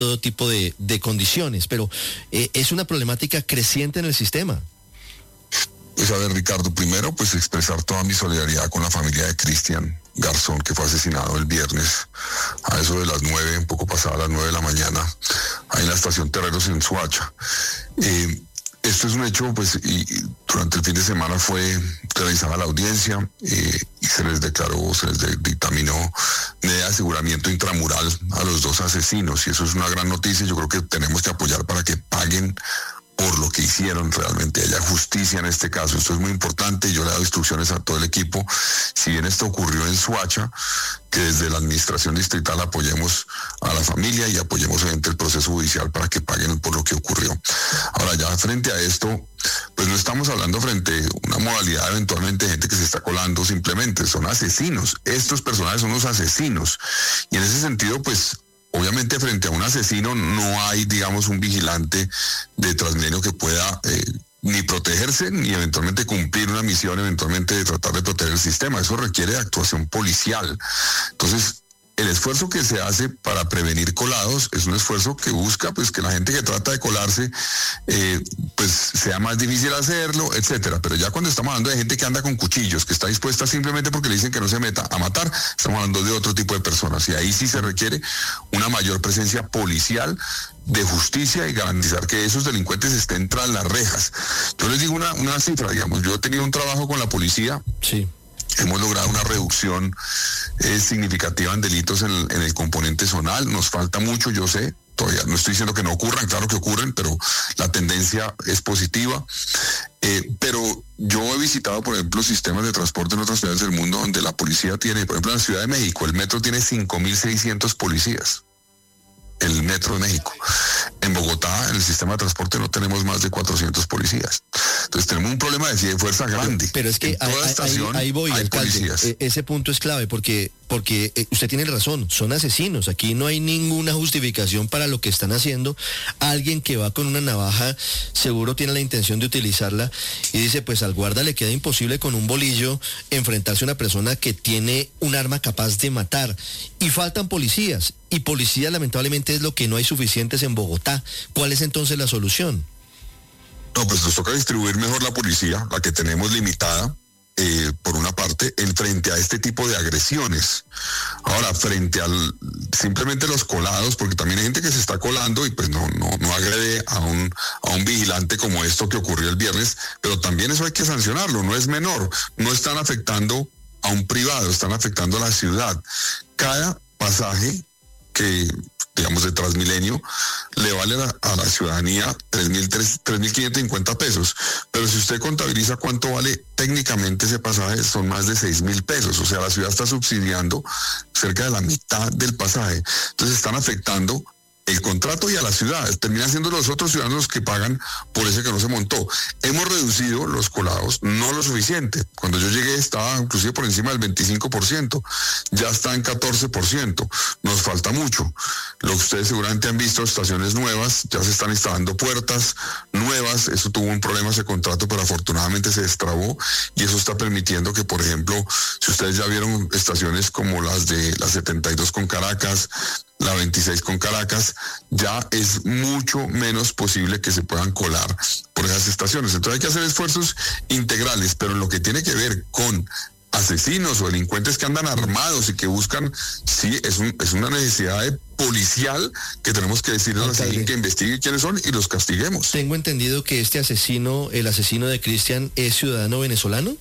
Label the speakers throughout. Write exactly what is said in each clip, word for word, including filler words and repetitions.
Speaker 1: todo tipo de, de condiciones, pero eh, es una problemática creciente en el sistema.
Speaker 2: Pues a ver, Ricardo, primero pues expresar toda mi solidaridad con la familia de Cristian Garzón, que fue asesinado el viernes a eso de las nueve, un poco pasada las nueve de la mañana, ahí en la estación Terreros en Soacha. Eh, esto es un hecho, pues, y, y durante el fin de semana fue realizada la audiencia eh, y se les declaró, se les de, dictaminó de aseguramiento intramural a los dos asesinos, y eso es una gran noticia. Yo creo que tenemos que apoyar para que paguen por lo que hicieron, realmente haya justicia en este caso. Esto es muy importante. Yo le he dado instrucciones a todo el equipo. Si bien esto ocurrió en Soacha, que desde la administración distrital apoyemos a la familia y apoyemos obviamente el proceso judicial para que paguen por lo que ocurrió. Ahora, ya frente a esto, pues no estamos hablando frente a una modalidad eventualmente de gente que se está colando, simplemente son asesinos. Estos personajes son los asesinos. Y en ese sentido, pues, obviamente frente a un asesino no hay, digamos, un vigilante de Transmilenio que pueda eh, ni protegerse ni eventualmente cumplir una misión, eventualmente de tratar de proteger el sistema. Eso requiere actuación policial. Entonces, el esfuerzo que se hace para prevenir colados es un esfuerzo que busca pues que la gente que trata de colarse eh, pues sea más difícil hacerlo, etcétera. Pero ya cuando estamos hablando de gente que anda con cuchillos, que está dispuesta simplemente porque le dicen que no se meta a matar, estamos hablando de otro tipo de personas, y ahí sí se requiere una mayor presencia policial de justicia y garantizar que esos delincuentes estén tras las rejas. Yo les digo una, una cifra, digamos, yo he tenido un trabajo con la policía.
Speaker 1: Sí.
Speaker 2: Hemos logrado una reducción eh, significativa en delitos en el, en el componente zonal. Nos falta mucho, yo sé. Todavía no estoy diciendo que no ocurran, claro que ocurren, pero la tendencia es positiva. Eh, pero yo he visitado, por ejemplo, sistemas de transporte en otras ciudades del mundo donde la policía tiene, por ejemplo, en la Ciudad de México, el metro tiene cinco mil seiscientos policías. El Metro de México. En Bogotá, en el sistema de transporte, no tenemos más de cuatrocientos policías. Entonces tenemos un problema de, de fuerza grande.
Speaker 1: Pero, pero es que ahí, ahí, ahí voy,
Speaker 2: hay
Speaker 1: alcalde.
Speaker 2: Policías.
Speaker 1: E- ese punto es clave porque, porque eh, usted tiene razón, son asesinos. Aquí no hay ninguna justificación para lo que están haciendo. Alguien que va con una navaja seguro tiene la intención de utilizarla y dice, pues al guarda le queda imposible con un bolillo enfrentarse a una persona que tiene un arma capaz de matar. Y faltan policías. Y policías lamentablemente es lo que no hay suficientes en Bogotá. ¿Cuál es entonces la solución?
Speaker 2: No, pues nos toca distribuir mejor la policía, la que tenemos limitada, eh, por una parte, en frente a este tipo de agresiones. Ahora, frente al simplemente los colados, porque también hay gente que se está colando y pues no, no, no agrede a un, a un vigilante como esto que ocurrió el viernes, pero también eso hay que sancionarlo, no es menor. No están afectando a un privado, están afectando a la ciudad. Cada pasaje que, digamos, de Transmilenio le vale a, a la ciudadanía tres mil quinientos cincuenta pesos, pero si usted contabiliza cuánto vale técnicamente ese pasaje, son más de seis mil pesos, o sea, la ciudad está subsidiando cerca de la mitad del pasaje. Entonces están afectando el contrato y a la ciudad, terminan siendo los otros ciudadanos los que pagan por ese que no se montó. Hemos reducido los colados, no lo suficiente. Cuando yo llegué estaba inclusive por encima del veinticinco por ciento, ya está en catorce por ciento, nos falta mucho. Lo que ustedes seguramente han visto, estaciones nuevas, ya se están instalando puertas nuevas, eso tuvo un problema ese contrato, pero afortunadamente se destrabó y eso está permitiendo que, por ejemplo, si ustedes ya vieron estaciones como las de la setenta y dos con Caracas, la veintiséis con Caracas, ya es mucho menos posible que se puedan colar por esas estaciones. Entonces hay que hacer esfuerzos integrales, pero en lo que tiene que ver con asesinos o delincuentes que andan armados y que buscan, sí, es, un, es una necesidad de policial que tenemos que decirle a la ciudadanía que investigue quiénes son y los castiguemos.
Speaker 1: Tengo entendido que este asesino, el asesino de Cristian, ¿es ciudadano venezolano?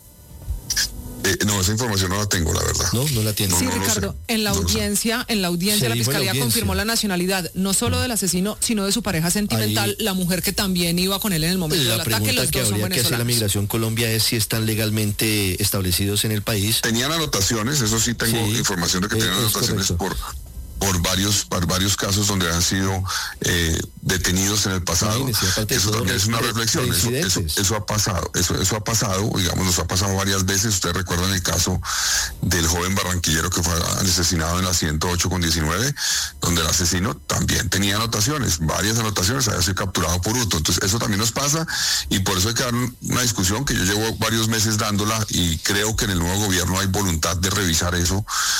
Speaker 2: Eh, no, esa información no la tengo, la verdad.
Speaker 1: No, no la tiene.
Speaker 3: Sí,
Speaker 2: no, no
Speaker 3: Ricardo, en la
Speaker 2: no
Speaker 3: audiencia, en la audiencia, la Fiscalía audiencia. confirmó la nacionalidad, no solo del asesino, sino de su pareja sentimental, ahí, la mujer que también iba con él en el momento del ataque. Los
Speaker 1: que
Speaker 3: dos son
Speaker 1: habría que hacer la Migración Colombia es si están legalmente establecidos en el país.
Speaker 2: Tenían anotaciones, eso sí tengo sí, información de que tenían anotaciones por... por varios por varios casos donde han sido eh, detenidos en el pasado. Sí, eso también es una reflexión. Eso, eso, eso ha pasado, eso, eso ha pasado, digamos, nos ha pasado varias veces. Ustedes recuerdan el caso del joven barranquillero que fue asesinado en la ciento ocho con diecinueve, donde el asesino también tenía anotaciones, varias anotaciones, había sido capturado por hurto. Entonces, eso también nos pasa y por eso hay que dar una discusión que yo llevo varios meses dándola y creo que en el nuevo gobierno hay voluntad de revisar eso.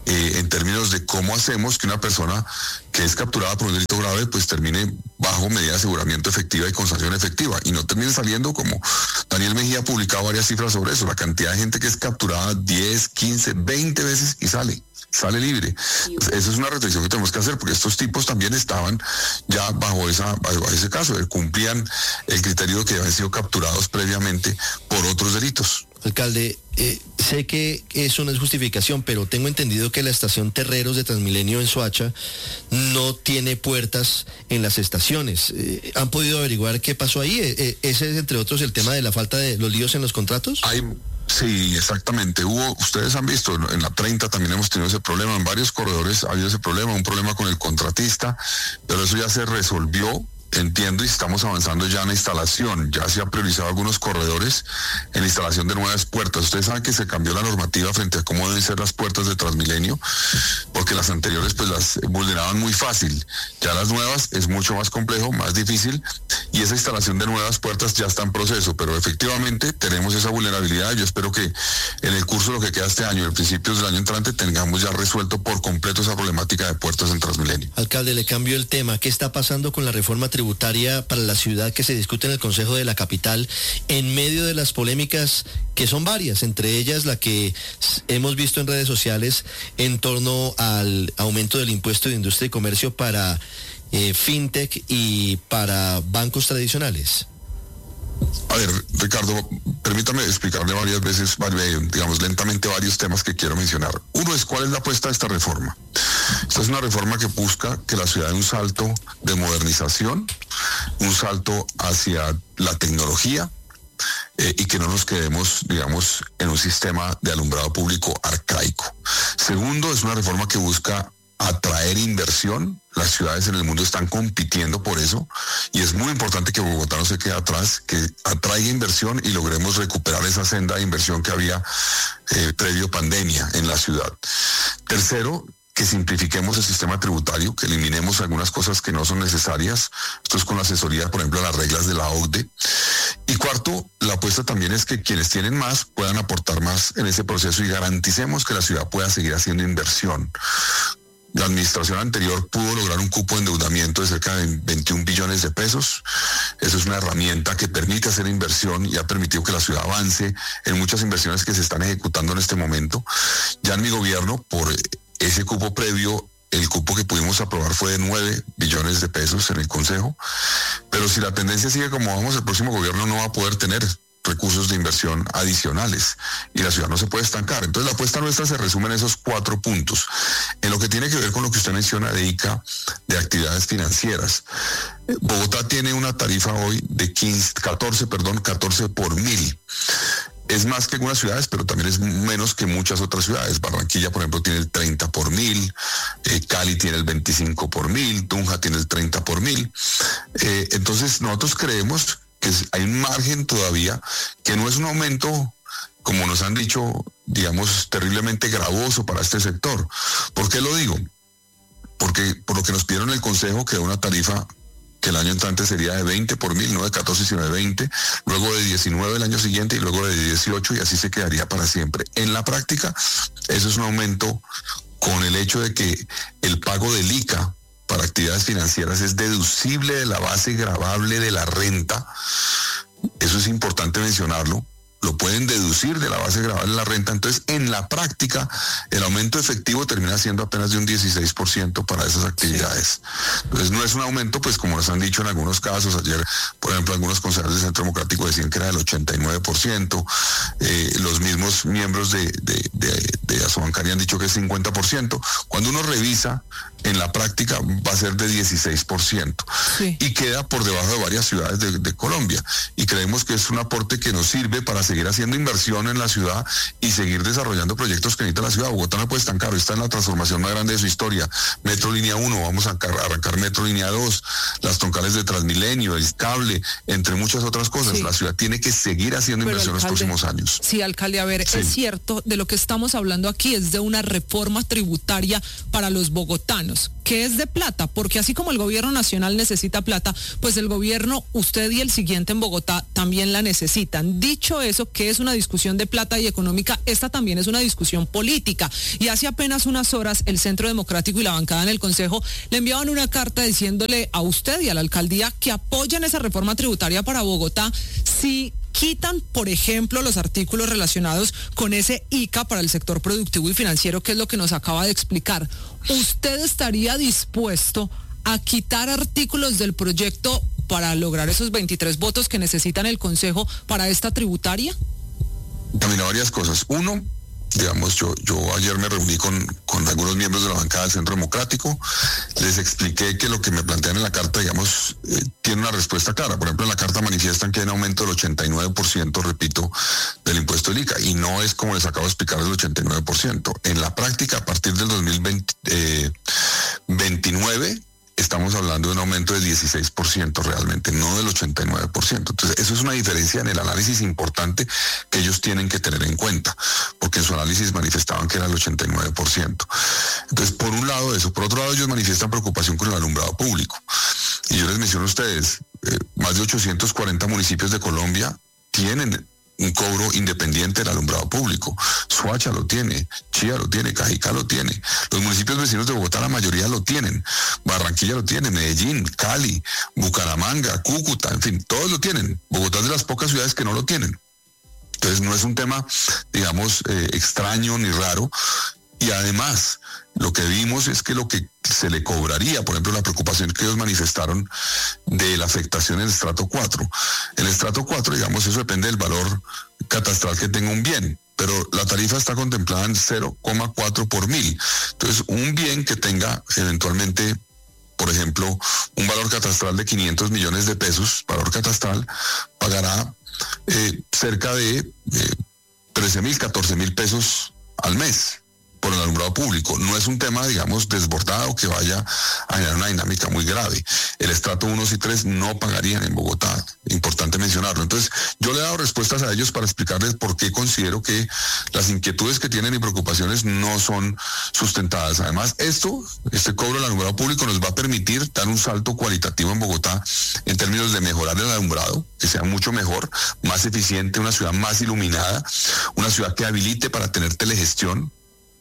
Speaker 2: eh, en términos de cómo hacemos que una persona que es capturada por un delito grave pues termine bajo medida de aseguramiento efectiva y con sanción efectiva y no termine saliendo, como Daniel Mejía ha publicado varias cifras sobre eso, la cantidad de gente que es capturada diez, quince, veinte veces y sale. sale libre. Esa es una reflexión que tenemos que hacer, porque estos tipos también estaban ya bajo esa bajo ese caso, cumplían el criterio de que habían sido capturados previamente por otros delitos.
Speaker 1: Alcalde, eh, sé que eso no es justificación, pero tengo entendido que la estación Terreros de Transmilenio en Soacha no tiene puertas en las estaciones. Eh, ¿Han podido averiguar qué pasó ahí? Eh, ¿Ese es, entre otros, el tema de la falta de los líos en los contratos?
Speaker 2: Hay... Sí, exactamente. Hubo, ustedes han visto, en la treinta también hemos tenido ese problema, en varios corredores ha habido ese problema, un problema con el contratista, pero eso ya se resolvió, entiendo, y estamos avanzando ya en la instalación. Ya se ha priorizado algunos corredores en la instalación de nuevas puertas. Ustedes saben que se cambió la normativa frente a cómo deben ser las puertas de Transmilenio, porque las anteriores pues las vulneraban muy fácil. Ya las nuevas es mucho más complejo, más difícil, y esa instalación de nuevas puertas ya está en proceso, pero efectivamente tenemos esa vulnerabilidad. Yo espero que en el curso de lo que queda este año, en principios del año entrante, tengamos ya resuelto por completo esa problemática de puertas en Transmilenio.
Speaker 1: Alcalde, le cambio el tema. ¿Qué está pasando con la reforma tributaria para la ciudad que se discute en el Consejo de la Capital en medio de las polémicas que son varias, entre ellas la que hemos visto en redes sociales en torno al aumento del impuesto de industria y comercio para eh, fintech y para bancos tradicionales?
Speaker 2: A ver, Ricardo, permítame explicarle varias veces, digamos lentamente, varios temas que quiero mencionar. Uno es cuál es la apuesta de esta reforma. Esta es una reforma que busca que la ciudad dé un salto de modernización, un salto hacia la tecnología, eh, y que no nos quedemos, digamos, en un sistema de alumbrado público arcaico. Segundo, es una reforma que busca atraer inversión. Las ciudades en el mundo están compitiendo por eso y es muy importante que Bogotá no se quede atrás, que atraiga inversión y logremos recuperar esa senda de inversión que había eh, previo pandemia en la ciudad. Tercero, que simplifiquemos el sistema tributario, que eliminemos algunas cosas que no son necesarias. Esto es con la asesoría, por ejemplo, a las reglas de la O C D E. Y cuarto, la apuesta también es que quienes tienen más puedan aportar más en ese proceso y garanticemos que la ciudad pueda seguir haciendo inversión. La administración anterior pudo lograr un cupo de endeudamiento de cerca de veintiún billones de pesos. Eso es una herramienta que permite hacer inversión y ha permitido que la ciudad avance en muchas inversiones que se están ejecutando en este momento. Ya en mi gobierno, por ese cupo previo, el cupo que pudimos aprobar fue de nueve billones de pesos en el Consejo. Pero si la tendencia sigue como vamos, el próximo gobierno no va a poder tener recursos de inversión adicionales y la ciudad no se puede estancar. Entonces la apuesta nuestra se resume en esos cuatro puntos. En lo que tiene que ver con lo que usted menciona de I C A, de actividades financieras. Bogotá tiene una tarifa hoy de quince, catorce, perdón, catorce por mil. Es más que algunas ciudades, pero también es menos que muchas otras ciudades. Barranquilla, por ejemplo, tiene el treinta por mil, eh, Cali tiene el veinticinco por mil, Tunja tiene el treinta por mil. Eh, entonces nosotros creemos que hay un margen todavía, que no es un aumento, como nos han dicho, digamos, terriblemente gravoso para este sector. ¿Por qué lo digo? Porque por lo que nos pidieron el Consejo, quedó una tarifa que el año entrante sería de veinte por mil, no de catorce, sino de veinte, luego de diecinueve el año siguiente y luego de dieciocho, y así se quedaría para siempre. En la práctica, eso es un aumento con el hecho de que el pago del I C A para actividades financieras es deducible de la base gravable de la renta. Eso es importante mencionarlo. Lo pueden deducir de la base gravable de la renta. Entonces, en la práctica, el aumento efectivo termina siendo apenas de un dieciséis por ciento para esas actividades. Entonces, no es un aumento, pues como nos han dicho en algunos casos. Ayer, por ejemplo, algunos concejales del Centro Democrático decían que era del ochenta y nueve por ciento. Eh, los mismos miembros de, de, de, de Asobancaria han dicho que es cincuenta por ciento. Cuando uno revisa, en la práctica va a ser de dieciséis por ciento. Sí. Y queda por debajo de varias ciudades de, de Colombia. Y creemos que es un aporte que nos sirve para seguir haciendo inversión en la ciudad y seguir desarrollando proyectos que necesita la ciudad. Bogotá no puede estancar, está en la transformación más grande de su historia. Metro Línea uno, vamos a arrancar, arrancar Metro Línea dos, las troncales de Transmilenio, el cable, entre muchas otras cosas. Sí. La ciudad tiene que seguir haciendo Pero inversión en los próximos años.
Speaker 3: Sí, alcalde, a ver, sí. Es cierto, de lo que estamos hablando aquí es de una reforma tributaria para los bogotanos, que es de plata, porque así como el gobierno nacional necesita plata, pues el gobierno, usted y el siguiente en Bogotá también la necesitan. Dicho eso, que es una discusión de plata y económica, esta también es una discusión política. Y hace apenas unas horas el Centro Democrático y la bancada en el Consejo le enviaban una carta diciéndole a usted y a la alcaldía que apoyan esa reforma tributaria para Bogotá si quitan, por ejemplo, los artículos relacionados con ese I C A para el sector productivo y financiero, que es lo que nos acaba de explicar. ¿Usted estaría dispuesto a quitar artículos del proyecto para lograr esos veintitrés votos que necesitan el Consejo para esta tributaria?
Speaker 2: También varias cosas. Uno, digamos, yo, yo ayer me reuní con, con algunos miembros de la bancada del Centro Democrático, les expliqué que lo que me plantean en la carta, digamos, eh, tiene una respuesta clara. Por ejemplo, en la carta manifiestan que hay un aumento del ochenta y nueve por ciento, repito, del impuesto del I C A, y no es como les acabo de explicar del ochenta y nueve por ciento. En la práctica, a partir del dos mil veintinueve, estamos hablando de un aumento del dieciséis por ciento realmente, no del ochenta y nueve por ciento. Entonces, eso es una diferencia en el análisis importante que ellos tienen que tener en cuenta, porque en su análisis manifestaban que era el ochenta y nueve por ciento. Entonces, por un lado eso. Por otro lado, ellos manifiestan preocupación con el alumbrado público. Y yo les menciono a ustedes, eh, más de ochocientos cuarenta municipios de Colombia tienen un cobro independiente del alumbrado público. Soacha lo tiene, Chía lo tiene, Cajicá lo tiene. Los municipios vecinos de Bogotá, la mayoría lo tienen. Barranquilla lo tiene, Medellín, Cali, Bucaramanga, Cúcuta, en fin, todos lo tienen. Bogotá es de las pocas ciudades que no lo tienen. Entonces no es un tema, digamos, eh, extraño ni raro. Y además, lo que vimos es que lo que se le cobraría, por ejemplo, la preocupación que ellos manifestaron de la afectación en el estrato cuatro. En el estrato cuatro, digamos, eso depende del valor catastral que tenga un bien, pero la tarifa está contemplada en cero coma cuatro por mil. Entonces, un bien que tenga eventualmente, por ejemplo, un valor catastral de quinientos millones de pesos, valor catastral, pagará eh, cerca de eh, trece mil, catorce mil pesos al mes por el alumbrado público. No es un tema, digamos, desbordado que vaya a generar una dinámica muy grave. El estrato uno y tres no pagarían en Bogotá, importante mencionarlo. Entonces, yo le he dado respuestas a ellos para explicarles por qué considero que las inquietudes que tienen y preocupaciones no son sustentadas. Además, esto, este cobro del alumbrado público nos va a permitir dar un salto cualitativo en Bogotá en términos de mejorar el alumbrado, que sea mucho mejor, más eficiente, una ciudad más iluminada, una ciudad que habilite para tener telegestión.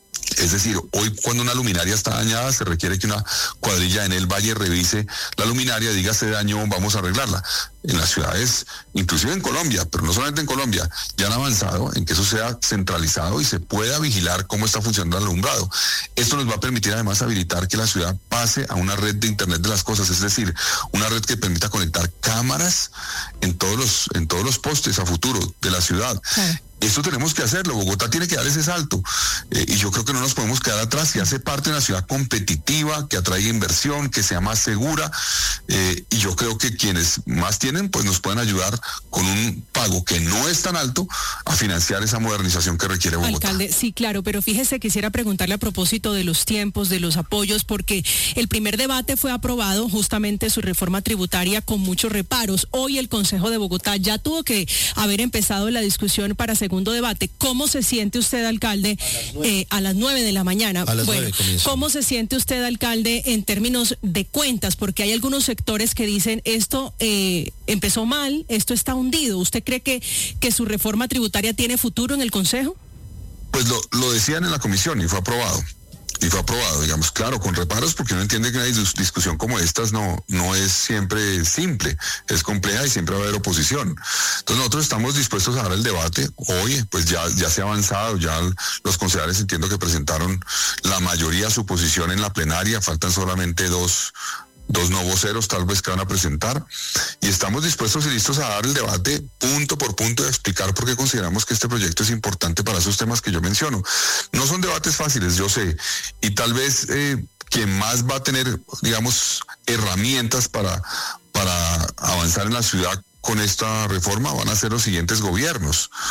Speaker 2: Es decir, hoy cuando una luminaria está dañada se requiere que una cuadrilla en el valle revise la luminaria, diga se dañó, vamos a arreglarla. En las ciudades, inclusive en Colombia, pero no solamente en Colombia, ya han avanzado en que eso sea centralizado y se pueda vigilar cómo está funcionando el alumbrado. Esto nos va a permitir además habilitar que la ciudad pase a una red de Internet de las cosas, es decir, una red que permita conectar cámaras en todos los, en todos los postes a futuro de la ciudad. Sí. Esto tenemos que hacerlo, Bogotá tiene que dar ese salto eh, y yo creo que no nos podemos quedar atrás y hace parte de una ciudad competitiva, que atraiga inversión, que sea más segura eh, y yo creo que quienes más tienen pues nos pueden ayudar con un pago que no es tan alto a financiar esa modernización que requiere Bogotá.
Speaker 4: Alcalde, sí, claro, pero fíjese, quisiera preguntarle a propósito de los tiempos, de los apoyos, porque el primer debate fue aprobado justamente su reforma tributaria con muchos reparos. Hoy el Consejo de Bogotá ya tuvo que haber empezado la discusión para segundo debate. ¿Cómo se siente usted, alcalde, eh, a las nueve de la mañana?
Speaker 1: A las
Speaker 4: bueno,
Speaker 1: nueve comienza.
Speaker 4: ¿Cómo se siente usted, alcalde, en términos de cuentas? Porque hay algunos sectores que dicen esto eh, empezó mal, esto está hundido. ¿Usted cree que, que su reforma tributaria tiene futuro en el Consejo?
Speaker 2: Pues lo, lo decían en la comisión y fue aprobado. Y fue aprobado, digamos, claro, con reparos, porque uno entiende que una discusión como estas no, no es siempre simple, es compleja y siempre va a haber oposición. Entonces nosotros estamos dispuestos a dar el debate. Hoy, pues ya, ya se ha avanzado, ya los concejales entiendo que presentaron la mayoría de su posición en la plenaria, faltan solamente dos dos no voceros tal vez que van a presentar, y estamos dispuestos y listos a dar el debate punto por punto y a explicar por qué consideramos que este proyecto es importante para esos temas que yo menciono. No son debates fáciles, yo sé, y tal vez eh, quien más va a tener, digamos, herramientas para, para avanzar en la ciudad con esta reforma van a ser los siguientes gobiernos.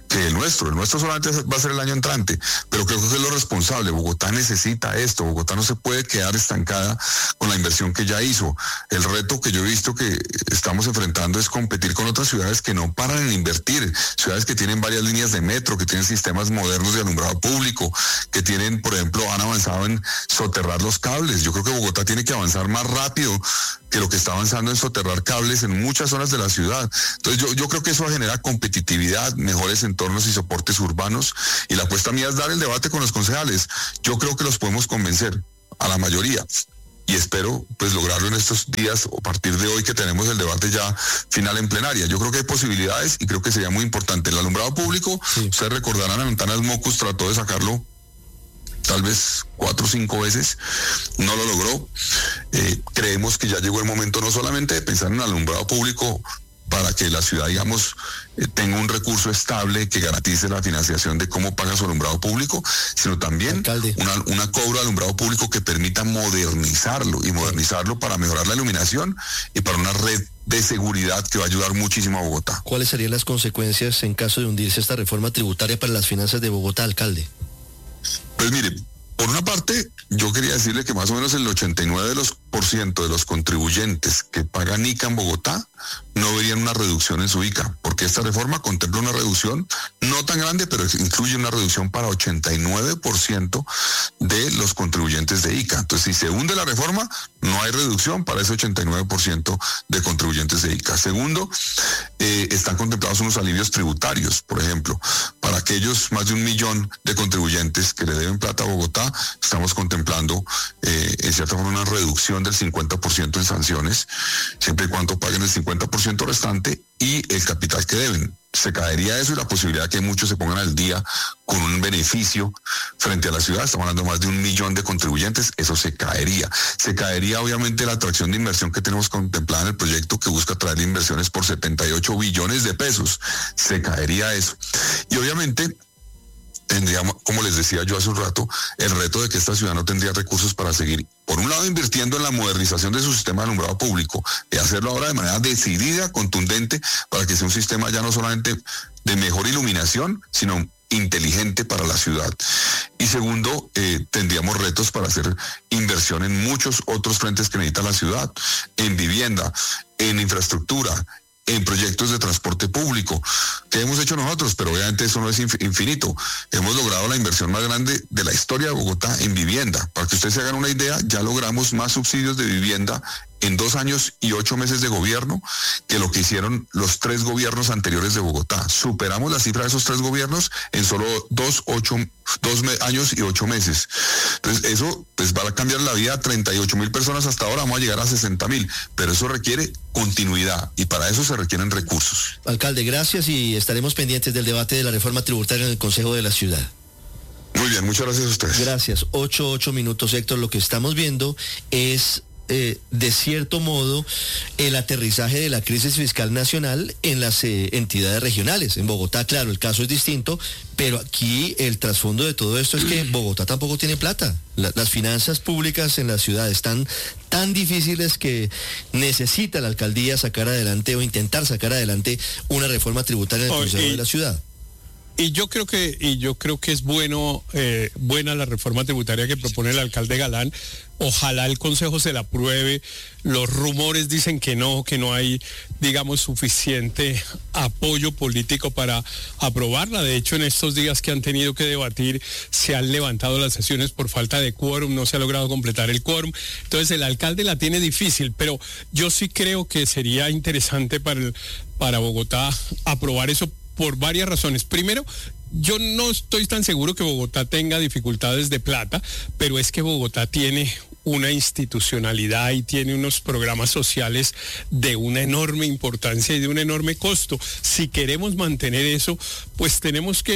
Speaker 2: que el nuestro. El nuestro solamente va a ser el año entrante, pero creo que es lo responsable. Bogotá necesita esto. Bogotá no se puede quedar estancada con la inversión que ya hizo. El reto que yo he visto que estamos enfrentando es competir con otras ciudades que no paran en invertir. Ciudades que tienen varias líneas de metro, que tienen sistemas modernos de alumbrado público, que tienen, por ejemplo, han avanzado en soterrar los cables. Yo creo que Bogotá tiene que avanzar más rápido que lo que está avanzando en soterrar cables en muchas zonas de la ciudad. Entonces yo, yo creo que eso genera competitividad, mejores entornos y soportes urbanos, y la apuesta mía es dar el debate con los concejales. Yo creo que los podemos convencer a la mayoría, y espero pues lograrlo en estos días o a partir de hoy que tenemos el debate ya final en plenaria. Yo creo que hay posibilidades y creo que sería muy importante. El alumbrado público, sí. Ustedes recordarán, Antanas Mocus trató de sacarlo tal vez cuatro o cinco veces, no lo logró. Eh, creemos que ya llegó el momento no solamente de pensar en el alumbrado público para que la ciudad, digamos, eh, tenga un recurso estable que garantice la financiación de cómo paga su alumbrado público, sino también una, una cobro de alumbrado público que permita modernizarlo y modernizarlo para mejorar la iluminación y para una red de seguridad que va a ayudar muchísimo a Bogotá.
Speaker 1: ¿Cuáles serían las consecuencias en caso de hundirse esta reforma tributaria para las finanzas de Bogotá, alcalde?
Speaker 2: Pues mire, por una parte, yo quería decirle que más o menos el ochenta y nueve por ciento de los contribuyentes que pagan I C A en Bogotá no verían una reducción en su I C A, porque esta reforma contempla una reducción no tan grande, pero incluye una reducción para ochenta y nueve por ciento de los contribuyentes de I C A. Entonces, si se hunde la reforma, no hay reducción para ese ochenta y nueve por ciento de contribuyentes de I C A. Segundo, eh, están contemplados unos alivios tributarios, por ejemplo, para aquellos más de un millón de contribuyentes que le deben plata a Bogotá, estamos contemplando eh, en cierta forma una reducción del cincuenta por ciento en sanciones, siempre y cuando paguen el cincuenta por ciento restante y el capital que deben. Se caería eso y la posibilidad de que muchos se pongan al día con un beneficio frente a la ciudad. Estamos hablando de más de un millón de contribuyentes, eso se caería. Se caería obviamente la atracción de inversión que tenemos contemplada en el proyecto que busca traer inversiones por setenta y ocho billones de pesos. Se caería eso. Y obviamente tendríamos, como les decía yo hace un rato, el reto de que esta ciudad no tendría recursos para seguir, por un lado, invirtiendo en la modernización de su sistema de alumbrado público, y hacerlo ahora de manera decidida, contundente, para que sea un sistema ya no solamente de mejor iluminación, sino inteligente para la ciudad. Y segundo, eh, tendríamos retos para hacer inversión en muchos otros frentes que necesita la ciudad, en vivienda, en infraestructura, en proyectos de transporte público, que hemos hecho nosotros, pero obviamente eso no es infinito. Hemos logrado la inversión más grande de la historia de Bogotá en vivienda. Para que ustedes se hagan una idea, ya logramos más subsidios de vivienda en dos años y ocho meses de gobierno que lo que hicieron los tres gobiernos anteriores de Bogotá. Superamos la cifra de esos tres gobiernos en solo dos, ocho, dos me, años y ocho meses. Entonces eso pues va a cambiar la vida a treinta y ocho mil personas hasta ahora, vamos a llegar a sesenta mil, pero eso requiere continuidad y para eso se requieren recursos.
Speaker 1: Alcalde, gracias y estaremos pendientes del debate de la reforma tributaria en el Consejo de la Ciudad.
Speaker 2: Muy bien, muchas gracias a ustedes.
Speaker 1: Gracias. Ocho, ocho minutos, Héctor. Lo que estamos viendo es Eh, de cierto modo, el aterrizaje de la crisis fiscal nacional en las eh, entidades regionales. En Bogotá, claro, el caso es distinto, pero aquí el trasfondo de todo esto es que Bogotá tampoco tiene plata. La, las finanzas públicas en la ciudad están tan difíciles que necesita la alcaldía sacar adelante o intentar sacar adelante una reforma tributaria en el oh, Consejo y... de la ciudad.
Speaker 5: Y yo creo que y yo creo que es bueno eh, buena la reforma tributaria que propone el alcalde Galán. Ojalá el Consejo se la apruebe. Los rumores dicen que no, que no hay, digamos, suficiente apoyo político para aprobarla. De hecho, en estos días que han tenido que debatir, se han levantado las sesiones por falta de quórum, no se ha logrado completar el quórum. Entonces, el alcalde la tiene difícil, pero yo sí creo que sería interesante para, el, para Bogotá aprobar eso por varias razones. Primero, yo no estoy tan seguro que Bogotá tenga dificultades de plata, pero es que Bogotá tiene una institucionalidad y tiene unos programas sociales de una enorme importancia y de un enorme costo. Si queremos mantener eso, pues tenemos que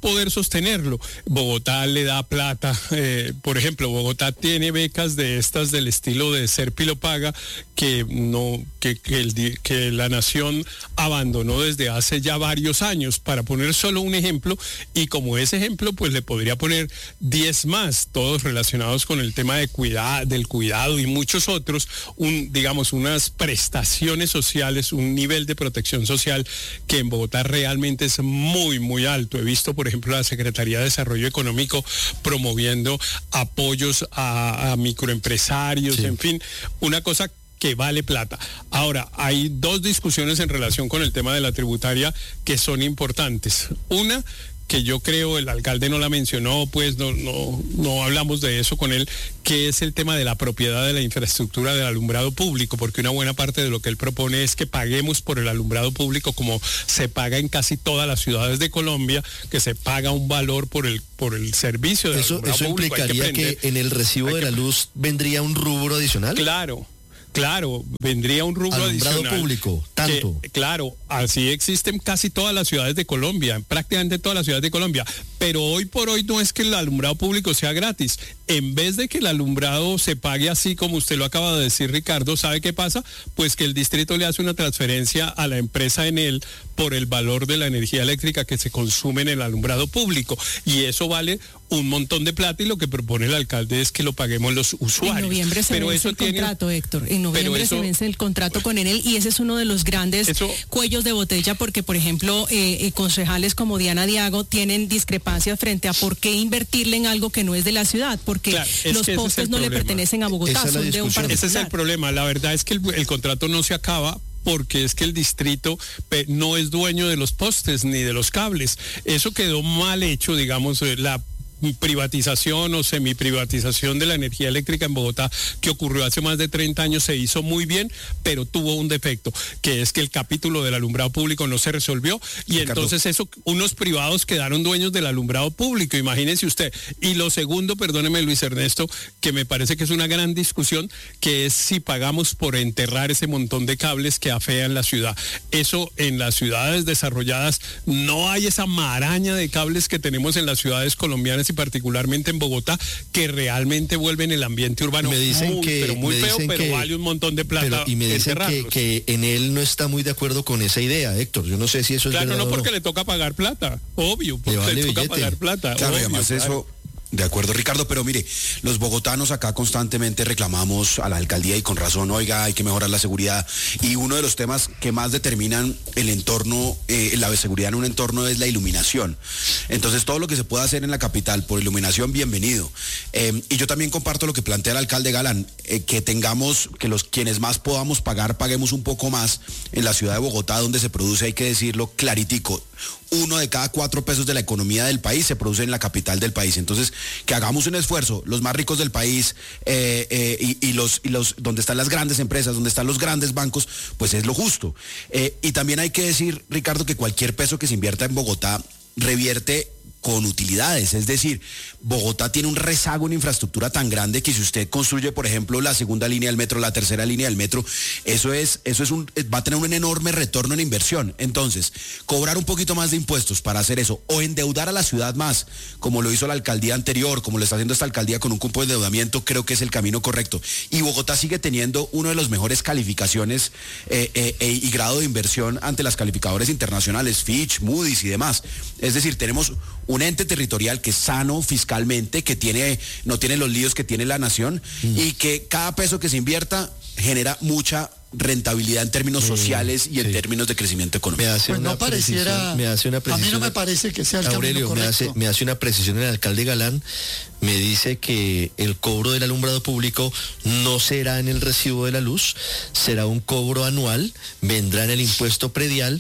Speaker 5: poder sostenerlo. Bogotá le da plata, eh, por ejemplo, Bogotá tiene becas de estas del estilo de Serpi lo paga, que no, que, que, el, que la nación abandonó desde hace ya varios años, para poner solo un ejemplo, y como ese ejemplo, pues le podría poner diez más, todos relacionados con el tema de cuidado, del cuidado y muchos otros, un, digamos, unas prestaciones sociales, un nivel de protección social que en Bogotá realmente es muy, muy alto. He visto, por ejemplo, la Secretaría de Desarrollo Económico promoviendo apoyos a, a microempresarios, sí. En fin, una cosa que vale plata. Ahora, hay dos discusiones en relación con el tema de la tributaria que son importantes. Una, que yo creo el alcalde no la mencionó, pues no, no, no hablamos de eso con él, que es el tema de la propiedad de la infraestructura del alumbrado público, porque una buena parte de lo que él propone es que paguemos por el alumbrado público como se paga en casi todas las ciudades de Colombia, que se paga un valor por el por el servicio del
Speaker 1: eso,
Speaker 5: alumbrado
Speaker 1: eso
Speaker 5: público.
Speaker 1: ¿Eso implicaría que, que en el recibo de la luz vendría un rubro adicional?
Speaker 5: Claro. Claro, vendría un rubro
Speaker 1: alumbrado
Speaker 5: adicional.
Speaker 1: Público, tanto.
Speaker 5: Que, claro, así existen casi todas las ciudades de Colombia, prácticamente todas las ciudades de Colombia, pero hoy por hoy no es que el alumbrado público sea gratis. En vez de que el alumbrado se pague así como usted lo acaba de decir, Ricardo, ¿sabe qué pasa? Pues que el distrito le hace una transferencia a la empresa Enel por el valor de la energía eléctrica que se consume en el alumbrado público, y eso vale un montón de plata, y lo que propone el alcalde es que lo paguemos los usuarios.
Speaker 4: En noviembre se
Speaker 5: pero
Speaker 4: vence
Speaker 5: eso
Speaker 4: el
Speaker 5: tiene...
Speaker 4: contrato, Héctor. En noviembre eso... se vence el contrato con Enel, y ese es uno de los grandes eso... cuellos de botella, porque, por ejemplo, eh, eh, concejales como Diana Diago tienen discrepancias frente a por qué invertirle en algo que no es de la ciudad, porque claro, los postes no problema. le pertenecen a Bogotá, son de un particular.
Speaker 5: Ese es el problema. La verdad es que el, el contrato no se acaba, porque es que el distrito no es dueño de los postes ni de los cables. Eso quedó mal hecho, digamos, la privatización o semiprivatización de la energía eléctrica en Bogotá, que ocurrió hace más de treinta años, se hizo muy bien, pero tuvo un defecto, que es que el capítulo del alumbrado público no se resolvió, y Ricardo. Entonces eso, unos privados quedaron dueños del alumbrado público, imagínense usted. Y lo segundo, perdóneme Luis Ernesto, que me parece que es una gran discusión, que es si pagamos por enterrar ese montón de cables que afean la ciudad. Eso en las ciudades desarrolladas no hay esa maraña de cables que tenemos en las ciudades colombianas, y particularmente en Bogotá, que realmente vuelven el ambiente urbano
Speaker 1: me dicen
Speaker 5: muy,
Speaker 1: que,
Speaker 5: pero muy feo, pero
Speaker 1: que,
Speaker 5: vale un montón de plata.
Speaker 1: Pero, y me dicen que, que en él no está muy de acuerdo con esa idea, Héctor. Yo no sé si eso
Speaker 5: claro,
Speaker 1: es verdad.
Speaker 5: Claro, no, porque
Speaker 1: o no.
Speaker 5: le toca pagar plata, obvio, porque
Speaker 1: le, vale
Speaker 5: le toca
Speaker 1: billete.
Speaker 5: pagar plata.
Speaker 6: Claro,
Speaker 5: obvio,
Speaker 6: y además
Speaker 5: claro.
Speaker 6: eso... De acuerdo, Ricardo, pero mire, los bogotanos acá constantemente reclamamos a la alcaldía, y con razón, oiga, hay que mejorar la seguridad, y uno de los temas que más determinan el entorno, eh, la seguridad en un entorno, es la iluminación. Entonces, todo lo que se pueda hacer en la capital por iluminación, bienvenido. Eh, y yo también comparto lo que plantea el alcalde Galán, eh, que tengamos, que los quienes más podamos pagar, paguemos un poco más en la ciudad de Bogotá, donde se produce, hay que decirlo claritico, uno de cada cuatro pesos de la economía del país se produce en la capital del país. Entonces, que hagamos un esfuerzo, los más ricos del país, eh, eh, y, y los y los donde están las grandes empresas, donde están los grandes bancos, pues es lo justo. Eh, y también hay que decir, Ricardo, que cualquier peso que se invierta en Bogotá revierte con utilidades, es decir, Bogotá tiene un rezago en infraestructura tan grande que si usted construye, por ejemplo, la segunda línea del metro, la tercera línea del metro, eso es, eso es un, va a tener un enorme retorno en inversión. Entonces, cobrar un poquito más de impuestos para hacer eso, o endeudar a la ciudad más, como lo hizo la alcaldía anterior, como lo está haciendo esta alcaldía con un cupo de endeudamiento, creo que es el camino correcto. Y Bogotá sigue teniendo uno de los mejores calificaciones eh, eh, eh, y grado de inversión ante las calificadores internacionales, Fitch, Moody's y demás. Es decir, tenemos un ente territorial que es sano fiscalmente, que tiene, no tiene los líos que tiene la nación, mm. y que cada peso que se invierta genera mucha rentabilidad en términos sociales y en sí. términos de crecimiento económico.
Speaker 1: Me hace
Speaker 7: pues
Speaker 1: una
Speaker 7: no pareciera,
Speaker 1: me hace una
Speaker 7: a mí no me parece que sea el
Speaker 1: Aurelio,
Speaker 7: camino
Speaker 1: me hace, me hace una precisión el alcalde Galán, me dice que el cobro del alumbrado público no será en el recibo de la luz, será un cobro anual, vendrá en el impuesto predial,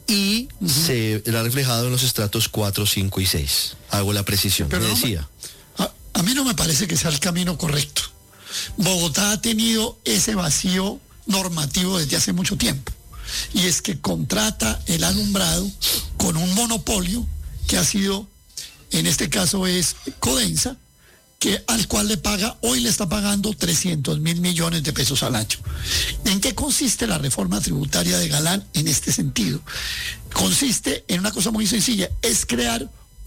Speaker 1: y uh-huh. se verá reflejado en los estratos cuatro, cinco y seis. Hago la precisión,
Speaker 7: Pero
Speaker 1: me
Speaker 7: no
Speaker 1: decía.
Speaker 7: Me, a, a mí no me parece que sea el camino correcto. Bogotá ha tenido ese vacío normativo desde hace mucho tiempo, y es que contrata el alumbrado con un monopolio que ha sido, en este caso es Codensa, que al cual le paga, hoy le está pagando trescientos mil millones de pesos al año. ¿En qué consiste la reforma tributaria de Galán en este sentido? Consiste en una cosa muy sencilla, es crear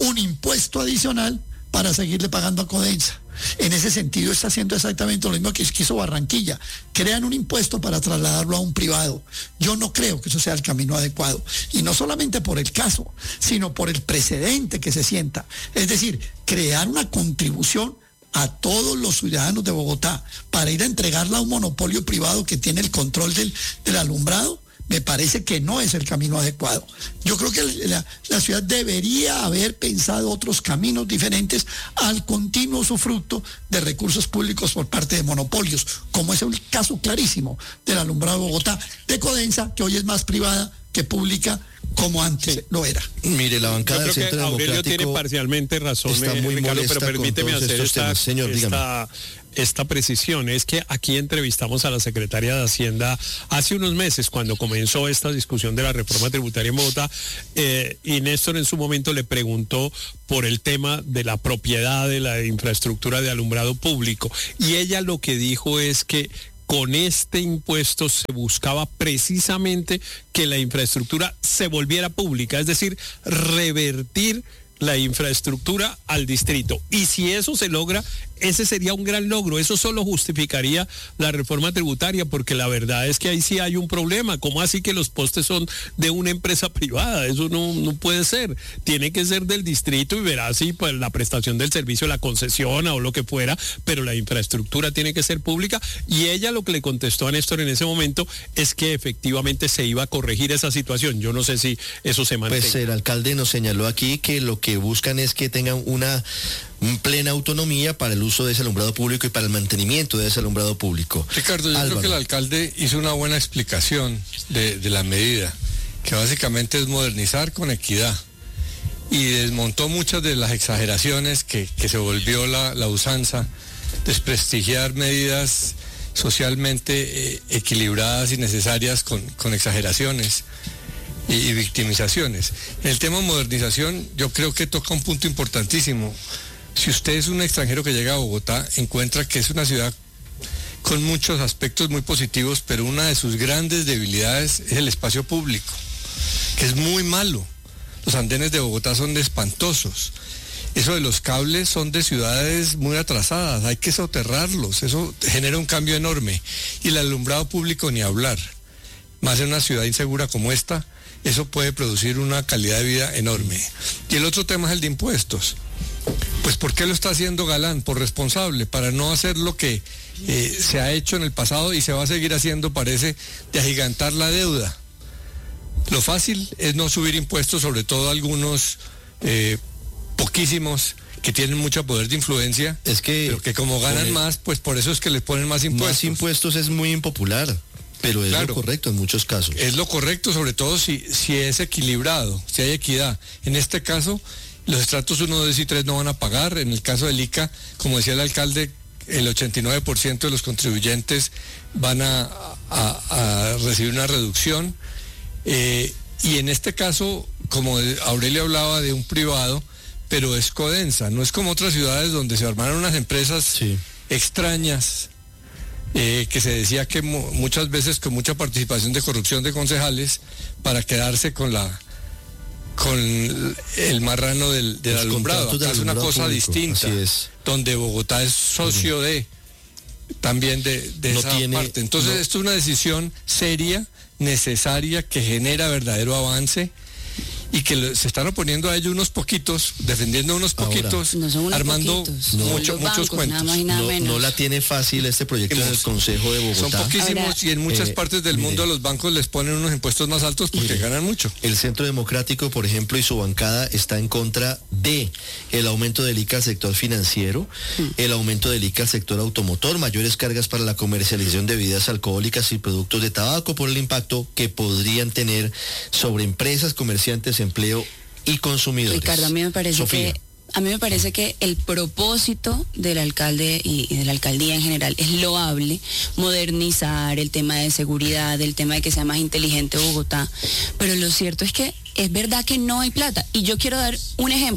Speaker 7: un impuesto adicional para seguirle pagando a Codensa. En ese sentido está haciendo exactamente lo mismo que hizo Barranquilla. Crean un impuesto para trasladarlo a un privado. Yo no creo que eso sea el camino adecuado. Y no solamente por el caso, sino por el precedente que se sienta. Es decir, crear una contribución a todos los ciudadanos de Bogotá para ir a entregarla a un monopolio privado que tiene el control del, del alumbrado, me parece que no es el camino adecuado. Yo creo que la, la ciudad debería haber pensado otros caminos diferentes al continuo usufructo de recursos públicos por parte de monopolios, como es el caso clarísimo del alumbrado de Bogotá, de Codensa, que hoy es más privada que pública, como antes sí. lo era.
Speaker 1: Mire, la bancada del Centro
Speaker 5: Aurelio
Speaker 1: Democrático
Speaker 5: tiene parcialmente razón,
Speaker 1: está muy
Speaker 5: Ricardo, pero permíteme hacer esta,
Speaker 1: Señor,
Speaker 5: esta, esta precisión. Es que aquí entrevistamos a la secretaria de Hacienda hace unos meses, cuando comenzó esta discusión de la reforma tributaria en Bogotá, eh, y Néstor en su momento le preguntó por el tema de la propiedad de la infraestructura de alumbrado público, y ella lo que dijo es que con este impuesto se buscaba precisamente que la infraestructura se volviera pública, es decir, revertir la infraestructura al distrito. Y si eso se logra, ese sería un gran logro. Eso solo justificaría la reforma tributaria, porque la verdad es que ahí sí hay un problema. ¿Cómo así que los postes son de una empresa privada? Eso no, no puede ser. Tiene que ser del distrito y verá si pues, la prestación del servicio la concesiona o lo que fuera, pero la infraestructura tiene que ser pública. Y ella lo que le contestó a Néstor en ese momento es que efectivamente se iba a corregir esa situación. Yo no sé si eso se mantiene.
Speaker 1: Pues el alcalde nos señaló aquí que lo que buscan es que tengan una plena autonomía para el uso de ese alumbrado público y para el mantenimiento de ese alumbrado público.
Speaker 8: Ricardo, yo
Speaker 1: Álvaro.
Speaker 8: creo que el alcalde hizo una buena explicación de, de la medida, que básicamente es modernizar con equidad, y desmontó muchas de las exageraciones que, que se volvió la, la usanza, desprestigiar medidas socialmente eh, equilibradas y necesarias con, con exageraciones y, y victimizaciones. En el tema modernización, yo creo que toca un punto importantísimo. Si usted es un extranjero que llega a Bogotá, encuentra que es una ciudad con muchos aspectos muy positivos, pero una de sus grandes debilidades es el espacio público, que es muy malo. Los andenes de Bogotá son espantosos. Eso de los cables son de ciudades muy atrasadas, hay que soterrarlos, eso genera un cambio enorme. Y el alumbrado público ni hablar. Más en una ciudad insegura como esta, eso puede producir una calidad de vida enorme. Y el otro tema es el de impuestos. Pues ¿por qué lo está haciendo Galán? Por responsable, para no hacer lo que eh, se ha hecho en el pasado y se va a seguir haciendo, parece, de agigantar la deuda. Lo fácil es no subir impuestos, sobre todo algunos eh, poquísimos que tienen mucho poder de influencia,
Speaker 1: es que,
Speaker 8: pero que como ganan
Speaker 1: el,
Speaker 8: más, pues por eso es que les ponen más impuestos.
Speaker 1: Más impuestos es muy impopular, pero es claro, lo correcto en muchos casos.
Speaker 8: Es lo correcto, sobre todo si, si es equilibrado, si hay equidad. En este caso, los estratos uno, dos y tres no van a pagar. En el caso del I C A, como decía el alcalde, el ochenta y nueve por ciento de los contribuyentes van a, a, a recibir una reducción. Eh, y en este caso, como Aurelio hablaba de un privado, pero es Codensa, no es como otras ciudades donde se armaron unas empresas sí. extrañas, eh, que se decía que mu- muchas veces con mucha participación de corrupción de concejales para quedarse con la con el marrano del, del alumbrado. Acá es una cosa público, distinta, es. donde Bogotá es socio sí. de también de, de no esa tiene, parte. Entonces no. esto es una decisión seria, necesaria, que genera verdadero avance y que le, se están oponiendo a ellos unos poquitos, defendiendo unos poquitos,
Speaker 9: no son unos
Speaker 8: armando
Speaker 9: poquitos,
Speaker 8: no,
Speaker 9: mucho,
Speaker 8: muchos
Speaker 9: bancos,
Speaker 8: cuentos.
Speaker 9: Nada más y nada
Speaker 1: no,
Speaker 9: menos.
Speaker 1: no la tiene fácil este proyecto en el Consejo de Bogotá.
Speaker 8: Son poquísimos. Ahora, y en muchas eh, partes del mire, mundo los bancos les ponen unos impuestos más altos porque mire, ganan mucho.
Speaker 1: El Centro Democrático, por ejemplo, y su bancada está en contra de el aumento del I C A al sector financiero, mm. el aumento del I C A al sector automotor, mayores cargas para la comercialización de bebidas alcohólicas y productos de tabaco por el impacto que podrían tener sobre empresas, comerciantes, empleo y consumidores.
Speaker 9: Ricardo, a mí me parece
Speaker 1: Sofía.
Speaker 9: que a mí me parece que el propósito del alcalde y, y de la alcaldía en general es loable, modernizar el tema de seguridad, el tema de que sea más inteligente Bogotá, pero lo cierto es que es verdad que no hay plata, y yo quiero dar un ejemplo.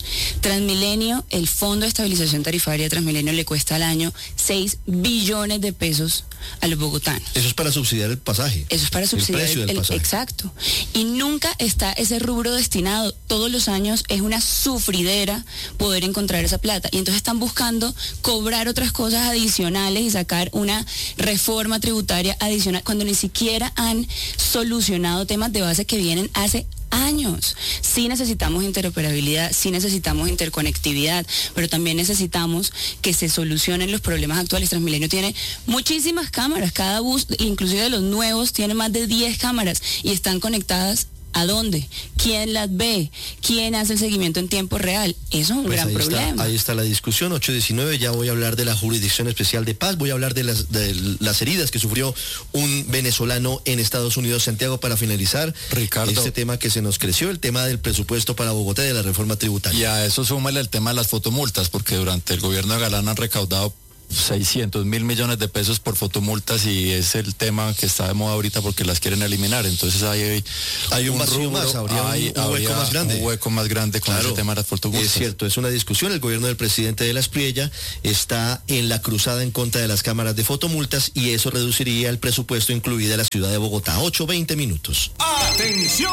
Speaker 9: Transmilenio, el Fondo de Estabilización Tarifaria de Transmilenio le cuesta al año seis billones de pesos a los bogotanos.
Speaker 1: Eso es para subsidiar el pasaje.
Speaker 9: Eso es para subsidiar
Speaker 1: el precio del
Speaker 9: el,
Speaker 1: pasaje.
Speaker 9: Exacto. Y nunca está ese rubro destinado. Todos los años es una sufridera poder encontrar esa plata. Y entonces están buscando cobrar otras cosas adicionales y sacar una reforma tributaria adicional cuando ni siquiera han solucionado temas de base que vienen hace años. Sí necesitamos interoperabilidad, sí necesitamos interconectividad, pero también necesitamos que se solucionen los problemas actuales. Transmilenio tiene muchísimas cámaras, cada bus, inclusive de los nuevos, tiene más de diez cámaras y están conectadas. ¿A dónde? ¿Quién las ve? ¿Quién hace el seguimiento en tiempo real? Eso es un
Speaker 1: pues
Speaker 9: gran
Speaker 1: ahí
Speaker 9: problema.
Speaker 1: Está, ahí está la discusión, ocho diecinueve, ya voy a hablar de la Jurisdicción Especial de Paz, voy a hablar de las, de las heridas que sufrió un venezolano en Estados Unidos. Santiago, para finalizar,
Speaker 10: Ricardo,
Speaker 1: este tema que se nos creció, el tema del presupuesto para Bogotá y de la reforma tributaria.
Speaker 10: Y a eso súmale el tema de las fotomultas, porque durante el gobierno de Galán han recaudado seiscientos mil millones de pesos por fotomultas y es el tema que está de moda ahorita porque las quieren eliminar. Entonces hay,
Speaker 1: hay un, un vacío
Speaker 10: rubro,
Speaker 1: más, habría
Speaker 10: hay,
Speaker 1: un, un hueco más grande.
Speaker 10: Un hueco más grande con
Speaker 1: claro,
Speaker 10: ese tema de las fotomultas.
Speaker 1: Es cierto, es una discusión. El gobierno del presidente de la Espriella está en la cruzada en contra de las cámaras de fotomultas y eso reduciría el presupuesto incluida la ciudad de Bogotá. ocho veinte minutos.
Speaker 11: ¡Atención!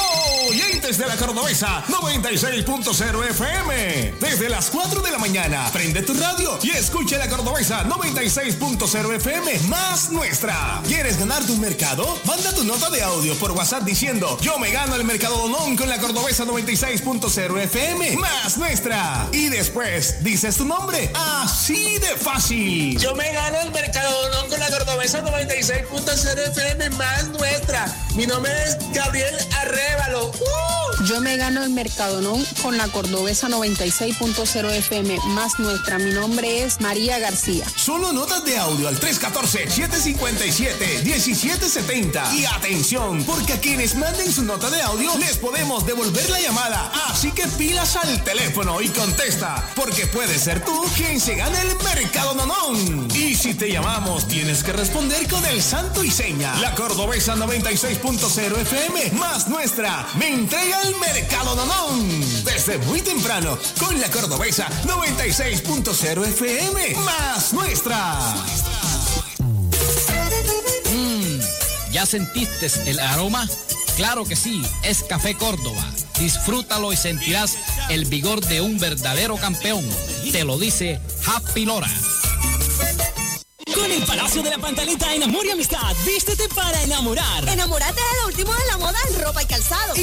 Speaker 11: Oyentes de la Cordobesa noventa y seis punto cero F M. Desde las cuatro de la mañana, prende tu radio y escucha la Cordobesa noventa y seis punto cero F M más nuestra. ¿Quieres ganar tu mercado? Manda tu nota de audio por WhatsApp diciendo yo me gano el mercado Donón con la Cordobesa noventa y seis punto cero F M más nuestra. Y después dices tu nombre. Así de fácil.
Speaker 12: Yo me gano el mercado Donón con la Cordobesa noventa y seis punto cero F M más nuestra. Mi nombre es Gabriel Arrévalo. ¡Uh!
Speaker 13: Yo me gano el Mercadonón con la Cordobesa noventa y seis punto cero F M más nuestra. Mi nombre es María García.
Speaker 11: Solo notas de audio al tres uno cuatro, siete cinco siete, uno siete siete cero. Y atención, porque a quienes manden su nota de audio les podemos devolver la llamada. Así que pilas al teléfono y contesta, porque puedes ser tú quien se gane el Mercadonón. Y si te llamamos, tienes que responder con el santo y seña. La Cordobesa noventa y seis punto cero F M más nuestra me entrega el Mercadonón desde muy temprano con la Cordobesa noventa y seis punto cero F M más nuestra.
Speaker 14: Mm, ¿ya sentiste el aroma? Claro que sí, es Café Córdoba. Disfrútalo y sentirás el vigor de un verdadero campeón. Te lo dice Happy Lora.
Speaker 15: Con el Palacio de la Pantaleta en Amor y Amistad, vístete para enamorar.
Speaker 16: Enamórate de lo último de la moda en ropa y calzado.